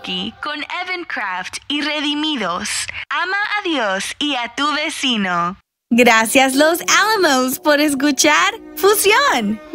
karaoke con Evan Craft y Redimidos. Ama a Dios y a tu vecino. Gracias Los Alamos por escuchar Fusión.